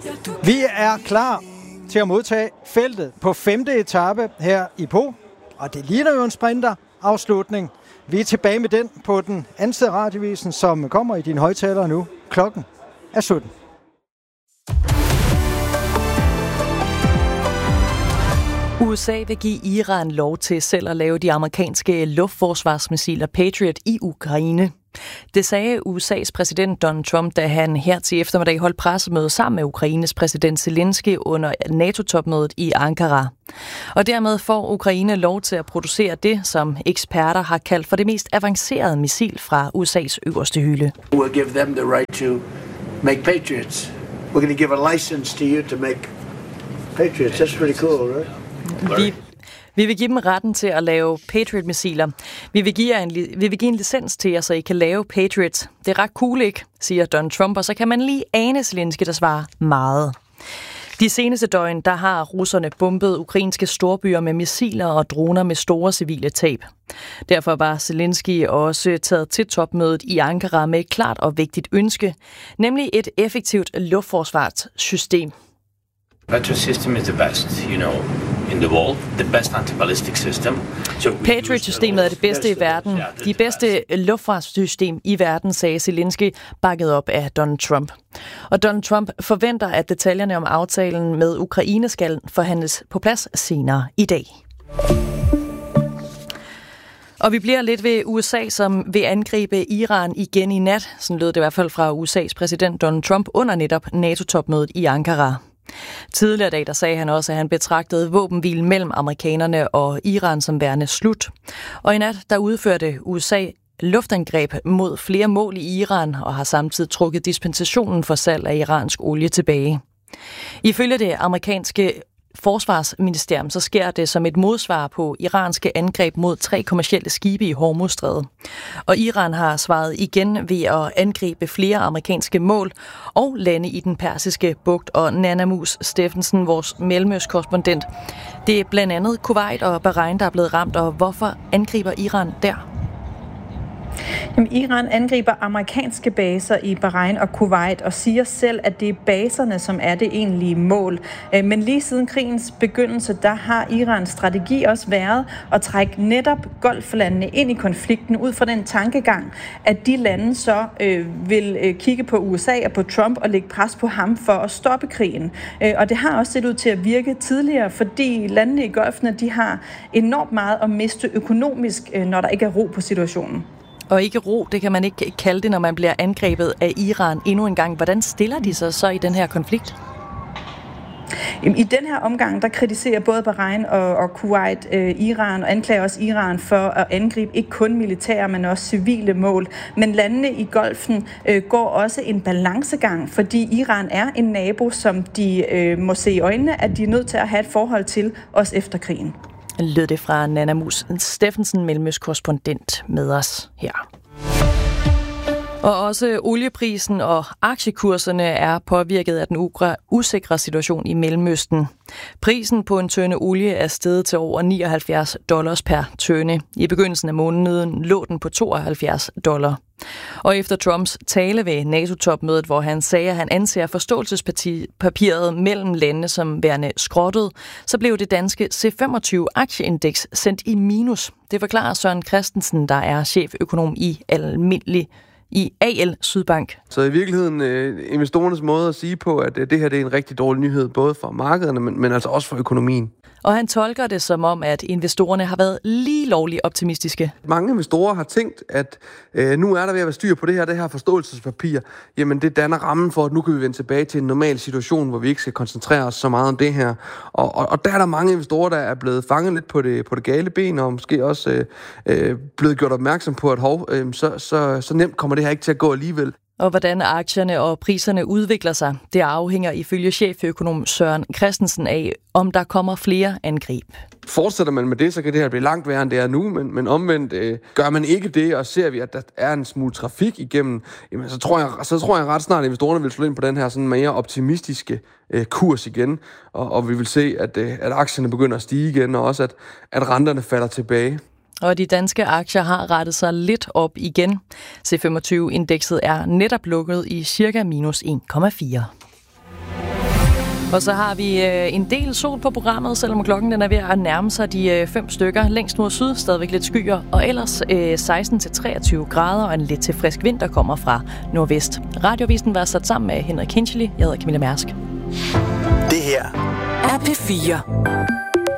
Vi er klar til at modtage feltet på 5. etape her i Po, og det ligner jo en sprinterafslutning. Vi er tilbage med den på den anden side af radiovisen, som kommer i dine højtalere nu. Klokken er 17. USA vil give Iran lov til selv at lave de amerikanske luftforsvarsmissiler Patriot i Ukraine. Det sagde USA's præsident Donald Trump, da han her til eftermiddag holdt pressemøde sammen med Ukraines præsident Zelensky under NATO-topmødet i Ankara. Og dermed får Ukraine lov til at producere det, som eksperter har kaldt for det mest avancerede missil fra USA's øverste hylde. We'll give them the right to make Patriots. We're going to give a license to you to make Patriots. That's pretty cool, right? Vi vil give dem retten til at lave Patriot-missiler. Vi vil give en licens til jer, så I kan lave Patriots. Det er ret cool, ikke? Siger Donald Trump, og så kan man lige ane Zelensky, der svarer meget. De seneste døgn, der har russerne bombet ukrainske storbyer med missiler og droner med store civile tab. Derfor var Zelensky også taget til topmødet i Ankara med et klart og vigtigt ønske, nemlig et effektivt luftforsvarssystem. Patriot system is the best, in the world, the best anti-ballistic system. Patriot-systemet er det bedste i verden. De bedste luftfartssystem i verden, sagde Zelensky, bakket op af Donald Trump. Og Donald Trump forventer, at detaljerne om aftalen med Ukraine skal forhandles på plads senere i dag. Og vi bliver lidt ved USA, som vil angribe Iran igen i nat. Sådan lød det i hvert fald fra USA's præsident Donald Trump under netop NATO-topmødet i Ankara. Tidligere dag, der sagde han også, at han betragtede våbenhvile mellem amerikanerne og Iran som værende slut. Og i nat, der udførte USA luftangreb mod flere mål i Iran og har samtidig trukket dispensationen for salg af iransk olie tilbage. Ifølge det amerikanske forsvarsministerium, så sker det som et modsvar på iranske angreb mod 3 kommercielle skibe i Hormuzstrædet. Og Iran har svaret igen ved at angribe flere amerikanske mål og lande i den persiske bugt. Og Nana Mus Steffensen, vores mellemøstkorrespondent, det er blandt andet Kuwait og Bahrain, der er blevet ramt, og hvorfor angriber Iran der? Jamen, Iran angriber amerikanske baser i Bahrain og Kuwait og siger selv, at det er baserne, som er det egentlige mål. Men lige siden krigens begyndelse, der har Irans strategi også været at trække netop golflandene ind i konflikten ud fra den tankegang, at de lande så vil kigge på USA og på Trump og lægge pres på ham for at stoppe krigen. Og det har også set ud til at virke tidligere, fordi landene i golfene, de har enormt meget at miste økonomisk, når der ikke er ro på situationen. Og ikke ro, det kan man ikke kalde det, når man bliver angrebet af Iran endnu en gang. Hvordan stiller de sig så i den her konflikt? I den her omgang, der kritiserer både Bahrain og Kuwait Iran og anklager også Iran for at angribe ikke kun militære, men også civile mål. Men landene i Golfen går også en balancegang, fordi Iran er en nabo, som de må se i øjnene, at de er nødt til at have et forhold til, også efter krigen. Lød det fra Nana Mus Steffensen, mellemøstkorrespondent med os her. Og også olieprisen og aktiekurserne er påvirket af den usikre situation i Mellemøsten. Prisen på en tønde olie er steget til over $79 per tønde. I begyndelsen af måneden lå den på $72. Og efter Trumps tale ved NATO-topmødet, hvor han sagde, at han anser forståelsespapiret mellem landene som værende skrottet, så blev det danske C25-aktieindeks sendt i minus. Det forklarer Søren Christensen, der er cheføkonom i AL Sydbank. Så i virkeligheden investorernes måde at sige på, at det her det er en rigtig dårlig nyhed, både for markederne, men altså også for økonomien. Og han tolker det som om, at investorerne har været lige lovligt optimistiske. Mange investorer har tænkt, at nu er der ved at være styr på det her forståelsespapir. Jamen det danner rammen for, at nu kan vi vende tilbage til en normal situation, hvor vi ikke skal koncentrere os så meget om det her. Og der er der mange investorer, der er blevet fanget lidt på det gale ben, og måske også blevet gjort opmærksom på, at så nemt kommer det her ikke til at gå alligevel. Og hvordan aktierne og priserne udvikler sig, det afhænger ifølge cheføkonom Søren Christensen af, om der kommer flere angreb. Fortsætter man med det, så kan det her blive langt værre, end det er nu, men omvendt gør man ikke det, og ser vi, at der er en smule trafik igennem, jamen, så tror jeg ret snart, at investorerne vil slå ind på den her sådan mere optimistiske kurs igen, og vi vil se, at aktierne begynder at stige igen, og også at renterne falder tilbage. Og de danske aktier har rettet sig lidt op igen. C25-indekset er netop lukket i cirka minus 1,4. Og så har vi en del sol på programmet, selvom klokken den er ved at nærme sig de 5 stykker. Længst mod syd, stadigvæk lidt skyer, og ellers 16-23 grader og en lidt til frisk vind, der kommer fra nordvest. Radiovisen var sat sammen med Henrik Hinchely. Jeg hedder Camilla Mærsk. Det her er P4.